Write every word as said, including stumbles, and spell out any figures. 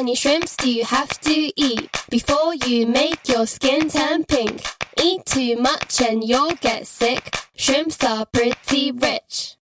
many shrimps do you have to eat before you make your skin turn pink? Eat too much and you'll get sick. Shrimps are pretty rich.